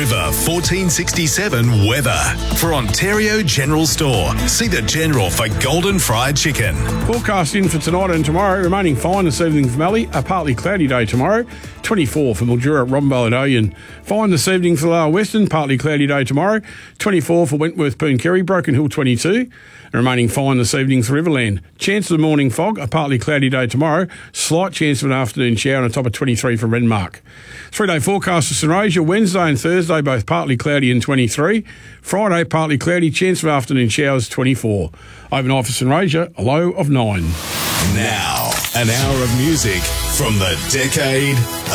River 1467 weather. For Ontario General Store, see the General for golden fried chicken. Forecast in for tonight and tomorrow. Remaining fine this evening for Mallee. A partly cloudy day tomorrow. 24 for Mildura, Robinvale and Oyen. Fine this evening for Lower Western. Partly cloudy day tomorrow. 24 for Wentworth, Pooncarry, Broken Hill 22. Remaining fine this evening for Riverland. Chance of the morning fog. A partly cloudy day tomorrow. Slight chance of an afternoon shower on top of 23 for Renmark. 3-day forecast for St Asia. Wednesday and Thursday both partly cloudy and 23. Friday partly cloudy. Chance of afternoon showers 24. Overnight for St Asia, a low of 9. Now, an hour of music from the decade